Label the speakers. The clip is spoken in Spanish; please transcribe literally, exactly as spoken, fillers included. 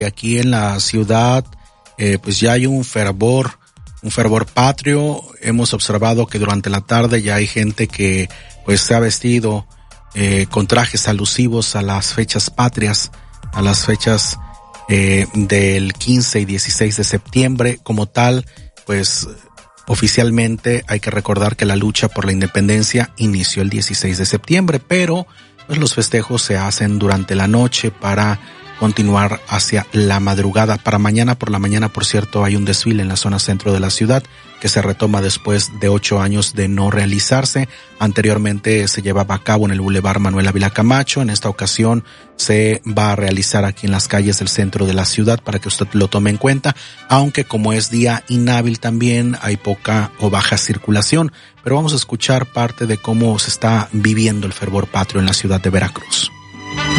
Speaker 1: Aquí en la ciudad, eh, pues ya hay un fervor, un fervor patrio. Hemos observado que durante la tarde ya hay gente que pues se ha vestido eh, con trajes alusivos a las fechas patrias, a las fechas eh, del quince y dieciséis de septiembre. Como tal, pues oficialmente hay que recordar que la lucha por la independencia inició el dieciséis de septiembre, pero pues los festejos se hacen durante la noche para continuar hacia la madrugada. Para mañana por la mañana, por cierto, hay un desfile en la zona centro de la ciudad que se retoma después de ocho años de no realizarse. Anteriormente se llevaba a cabo en el Boulevard Manuel Ávila Camacho. En esta ocasión se va a realizar aquí en las calles del centro de la ciudad para que usted lo tome en cuenta, aunque como es día inhábil también hay poca o baja circulación. Pero vamos a escuchar parte de cómo se está viviendo el fervor patrio en la ciudad de Veracruz.